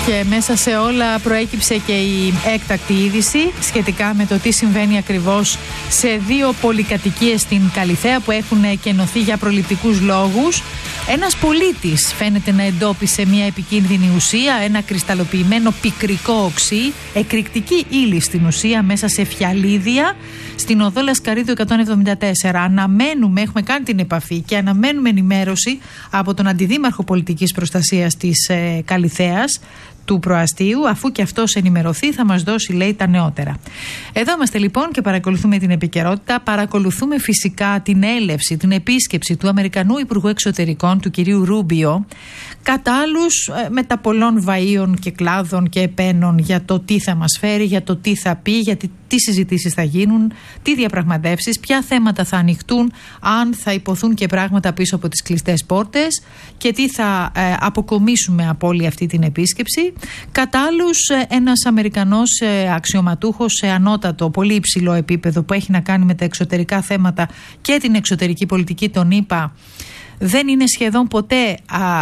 Και μέσα σε όλα προέκυψε και η έκτακτη είδηση σχετικά με το τι συμβαίνει ακριβώς σε δύο πολυκατοικίες στην Καλιθέα που έχουν κενωθεί για προληπτικούς λόγους. Ένας πολίτης φαίνεται να εντόπισε μια επικίνδυνη ουσία, ένα κρυσταλλοποιημένο πικρικό οξύ, εκρηκτική ύλη στην ουσία μέσα σε φιαλίδια στην οδό Λασκαρίδου 174. Αναμένουμε, έχουμε κάνει την επαφή και αναμένουμε ενημέρωση από τον Αντιδήμαρχο Πολιτικής Προστασίας της Καλιθέας, του προαστίου, αφού και αυτός ενημερωθεί θα μας δώσει, λέει, τα νεότερα. Εδώ είμαστε λοιπόν και παρακολουθούμε την επικαιρότητα, παρακολουθούμε φυσικά την έλευση, την επίσκεψη του Αμερικανού Υπουργού Εξωτερικών, του κυρίου Ρούμπιο, κατά άλλους μετα πολλών βαΐων και κλάδων και επένων για το τι θα μας φέρει, για το τι θα πει, για τι συζητήσεις θα γίνουν, τι διαπραγματεύσεις, ποια θέματα θα ανοιχτούν, αν θα υποθούν και πράγματα πίσω από τις κλειστές πόρτες και τι θα αποκομίσουμε από όλη αυτή την επίσκεψη. Κατά άλλους, ένας Αμερικανός αξιωματούχος σε ανώτατο, πολύ υψηλό επίπεδο που έχει να κάνει με τα εξωτερικά θέματα και την εξωτερική πολιτική των ΗΠΑ, δεν είναι σχεδόν ποτέ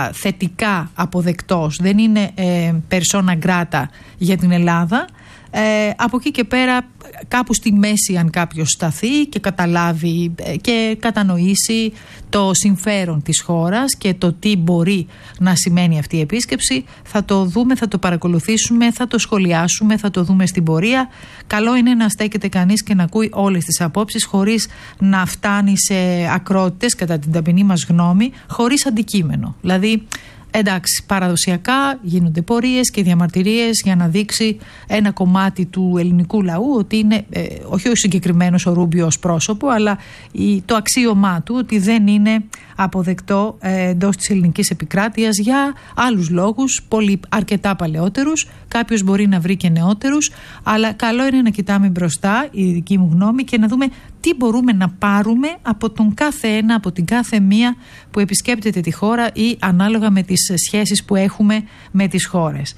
θετικά αποδεκτός, δεν είναι persona grata για την Ελλάδα. Από εκεί και πέρα κάπου στη μέση, αν κάποιος σταθεί και καταλάβει και κατανοήσει το συμφέρον της χώρας και το τι μπορεί να σημαίνει αυτή η επίσκεψη, θα το δούμε, θα το παρακολουθήσουμε, θα το σχολιάσουμε, θα το δούμε στην πορεία. Καλό είναι να στέκεται κανείς και να ακούει όλες τις απόψεις χωρίς να φτάνει σε ακρότητες, κατά την ταπεινή μας γνώμη, χωρίς αντικείμενο. Δηλαδή, εντάξει, παραδοσιακά γίνονται πορείες και διαμαρτυρίες για να δείξει ένα κομμάτι του ελληνικού λαού ότι είναι, όχι ο συγκεκριμένος ο Ρούμπιο ως πρόσωπο, αλλά το αξίωμά του ότι δεν είναι αποδεκτό εντός της ελληνικής επικράτειας για άλλους λόγους, αρκετά παλαιότερους. Κάποιος μπορεί να βρει και νεότερους, αλλά καλό είναι να κοιτάμε μπροστά, η δική μου γνώμη, και να δούμε τι μπορούμε να πάρουμε από τον κάθε ένα, από την κάθε μία που επισκέπτεται τη χώρα ή ανάλογα με τις σχέσεις που έχουμε με τις χώρες.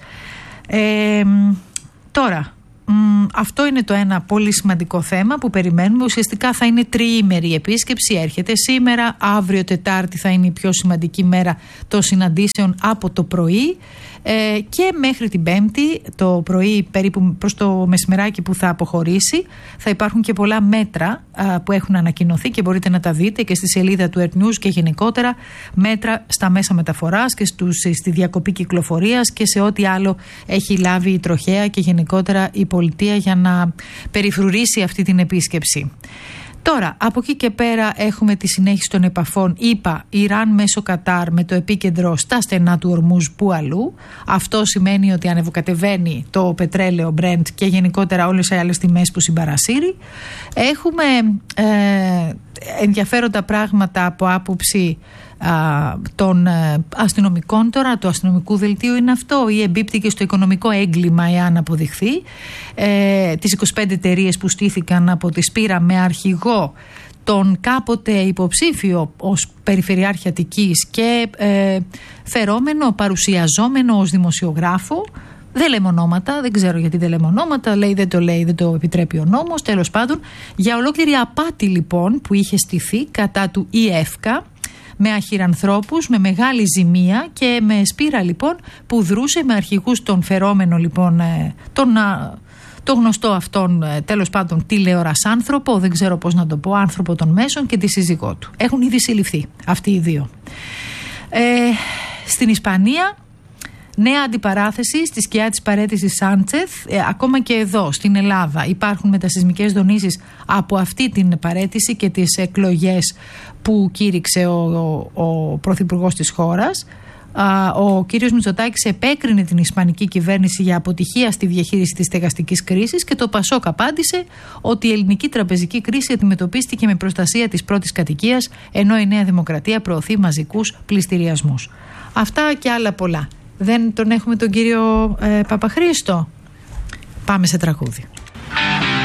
Τώρα, αυτό είναι το ένα πολύ σημαντικό θέμα που περιμένουμε. Ουσιαστικά θα είναι τριήμερη επίσκεψη, έρχεται σήμερα, αύριο Τετάρτη θα είναι η πιο σημαντική μέρα των συναντήσεων από το πρωί και μέχρι την Πέμπτη το πρωί, περίπου προς το μεσημεράκι που θα αποχωρήσει, θα υπάρχουν και πολλά μέτρα που έχουν ανακοινωθεί και μπορείτε να τα δείτε και στη σελίδα του Earth News και γενικότερα μέτρα στα μέσα μεταφοράς και στη διακοπή κυκλοφορίας και σε ό,τι άλλο έχει λάβει η τροχέα και γενικότερα η πολιτεία για να περιφρουρήσει αυτή την επίσκεψη. Τώρα, από εκεί και πέρα έχουμε τη συνέχιση των επαφών Ιράν μέσω Κατάρ με το επίκεντρο στα στενά του Ορμούζ που αλλού. Αυτό σημαίνει ότι ανεβοκατεβαίνει το πετρέλαιο Brent και γενικότερα όλες οι άλλες τιμές που συμπαρασύρει. Έχουμε ενδιαφέροντα πράγματα από άποψη των αστυνομικών τώρα, του αστυνομικού δελτίου είναι αυτό ή εμπίπτει και στο οικονομικό έγκλημα εάν αποδειχθεί. Τις 25 εταιρείες που στήθηκαν από τη Σπύρα με αρχηγό τον κάποτε υποψήφιο ως Περιφερειάρχη Αττικής και φερόμενο, παρουσιαζόμενο ως δημοσιογράφο. Δεν λέμε ονόματα, δεν ξέρω γιατί δεν λέμε ονόματα, λέει, δεν το επιτρέπει ο νόμος, τέλος πάντων. Για ολόκληρη απάτη λοιπόν που είχε στηθεί κατά του ΙΕΦΚΑ, με αχυρανθρώπους, με μεγάλη ζημία και με Σπύρα λοιπόν που δρούσε με αρχηγούς τον φερόμενο λοιπόν, το γνωστό αυτόν τέλος πάντων τηλεορασάνθρωπο, δεν ξέρω πώς να το πω, άνθρωπο των μέσων και τη σύζυγό του. Έχουν ήδη συλληφθεί αυτοί οι δύο. Στην Ισπανία νέα αντιπαράθεση στη σκιά της παραίτησης Σάντσεθ. Ακόμα και εδώ στην Ελλάδα υπάρχουν μετασεισμικές δονήσεις από αυτή την παραίτηση και τις εκλογές που κήρυξε ο πρωθυπουργός της χώρας. Ο κύριος Μητσοτάκης επέκρινε την ισπανική κυβέρνηση για αποτυχία στη διαχείριση της στεγαστικής κρίσης και το Πασόκ απάντησε ότι η ελληνική τραπεζική κρίση αντιμετωπίστηκε με προστασία της πρώτης κατοικίας, ενώ η Νέα Δημοκρατία προωθεί μαζικούς πληστηριασμούς. Αυτά και άλλα πολλά. Δεν τον έχουμε τον κύριο Παπαχρήστο. Πάμε σε τραγούδι.